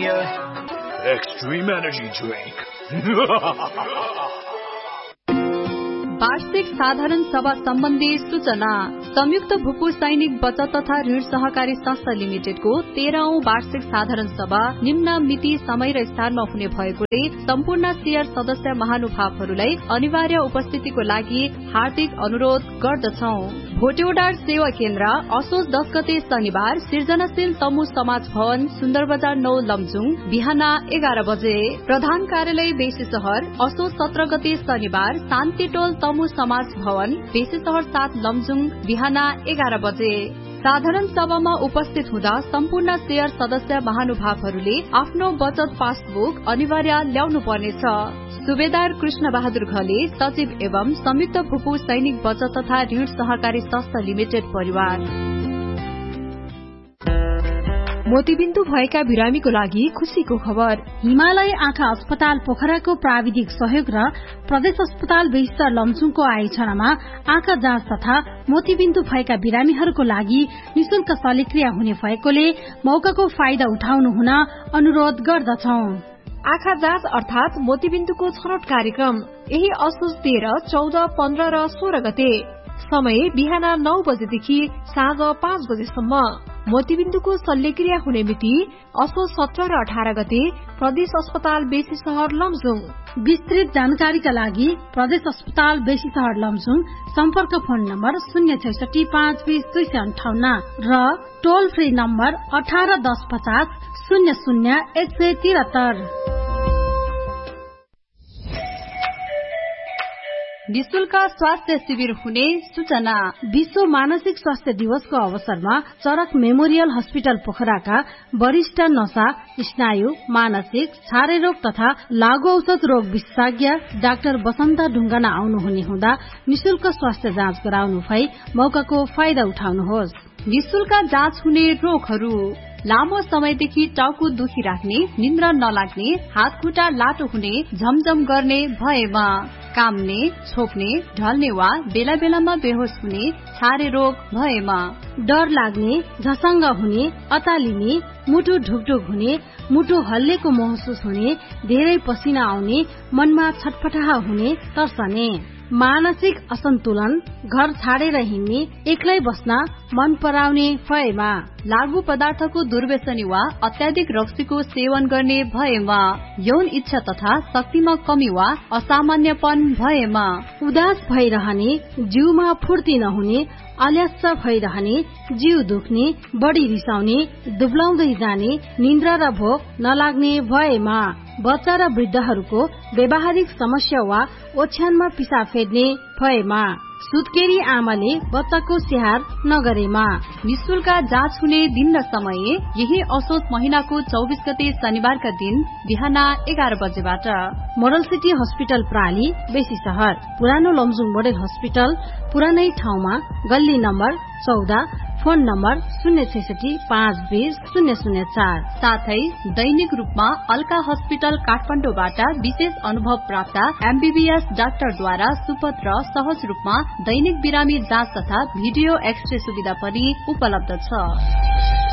Senior Extreme Energy Drink. वार्षिक साधारण सभा सम्बन्धी सूचना। संयुक्त भूपू सैनिक बचत तथा ऋण सहकारी संस्था लिमिटेडको 13औं वार्षिक साधारण सभा निम्न मिति, समय र स्थानमा हुने भएकोले सम्पूर्ण शेयर सदस्य महानुभावहरूलाई अनिवार्य उपस्थितिको लागि हार्दिक अनुरोध गर्दछौं। भोटेउडार सेवा केन्द्र असोज 10 गते शनिबार सृजनाशील तमु समाज भवन, सुन्दर बजार 9 लमजुङ, बिहान 11 बजे। प्रधान कार्यालय बेसी शहर असोज 17 गते शनिबार शान्ति टोल तमु समाज भवन, बेसी शहर 7 लमजुङ, बिहान 11 बजे। साधारण सभामा उपस्थित हुँदा सम्पूर्ण शेयर सदस्य महानुभावहरूले आफ्नो बचत पासबुक अनिवार्य ल्याउनु पर्नेछ। सुबेदार कृष्ण बहादुर घले, सचिव एवं संयुक्त भूपू सैनिक बचत तथा ऋण सहकारी संस्था लिमिटेड परिवार। मोतीबिन्दु भएका बिरामीको लागि खुशीको खबर। हिमालय आँखा अस्पताल पोखराको प्राविधिक सहयोग र प्रदेश अस्पताल बेस्तर लमजुङको आयोजनामा आँखा जाँच तथा मोतीबिन्दु भएका बिरामीहरूको लागि निशुल्क शल्यक्रिया हुने भएकोले मौकाको फाइदा उठाउनु हुन अनुरोध गर्दछौं। आँखा जाँच अर्थात मोतीबिन्दुको छनौट कार्यक्रम यही असोज 13, 14, 15 र 16 गते। समय बिहान 9 बजेदेखि साँझ 5 बजेसम्म। मोतीबिन्दुको शल्यक्रिया हुने मिति असोज 17 र 18 गते प्रदेश अस्पताल बेसी शहर लमजुङ। विस्तृत जानकारीका लागि प्रदेश अस्पताल बेसी शहर लमजुङ सम्पर्क फोन नम्बर 066 520 258 र टोल फ्री नम्बर 18 10 50 00 173। निशुल्क स्वास्थ्य शिविर हुने सूचना। विश्व मानसिक स्वास्थ्य दिवसको अवसरमा चरक मेमोरियल हस्पिटल पोखराका वरिष्ठ नशा, स्नायु, मानसिक, छारे रोग तथा लागू औषध रोग विशेषज्ञ डाक्टर बसन्त ढुङ्गाना आउनुहुने हुँदा निशुल्क स्वास्थ्य जाँच गराउनु भई मौकाको फाइदा उठाउनुहोस्। निशुल्क जाँच हुने रोगहरू: लामो समयदेखि टाउको दुखिराख्ने, निन्द्रा नलाग्ने, हात खुट्टा लाटो हुने, झमझम गर्ने भएमा, काम्ने, छोप्ने, ढल्ने वा बेला बेलामा बेहोस हुने, छारे रोग भएमा, डर लाग्ने, झसङ्ग हुने, अतालिने, मुटु ढुकढुक हुने, मुटु हल्लेको महसुस हुने, धेरै पसिना आउने, मनमा छटपटाह हुने, तर्सने, मानसिक असन्तुलन, घर छाडेर हिँड्ने, एक्लै बस्न मन पराउने भएमा, लागू पदार्थको दुर्व्यसनी वा अत्याधिक रक्सीको सेवन गर्ने भएमा, यौन इच्छा तथा शक्तिमा कमी वा असामान्यपन भएमा, उदास भइरहने, जिउमा फुर्ती नहुने, अलस्स भइरहने, जिउ दुख्ने, बढी रिसाउने, दुब्लाउँदै जाने, निन्द्रा र भोक नलाग्ने भएमा, बच्चा र वृद्धहरूको व्यावहारिक समस्या वा ओछ्यानमा पिसा फेर्ने भएमा, सुत्केरी आमाले बच्चाको स्याहार नगरेमा। निशुल्क जाँच हुने दिन र समय यही असोज महिनाको 24 गते शनिबारका दिन बिहान 11 बजेबाट। मोडल सिटी हस्पिटल प्राली बेसी शहर, पुरानो लमजुङ मोडल हस्पिटल पुरानै ठाउँमा, गल्ली नम्बर 14, फोन नम्बर 066 520 004। साथै दैनिक रूपमा अल्का हस्पिटल काठमाडौँबाट विशेष अनुभव प्राप्त MBBS डाक्टरद्वारा सुपथ र सहज रूपमा दैनिक बिरामी जाँच तथा भिडियो एक्सरे सुविधा पनि उपलब्ध छ।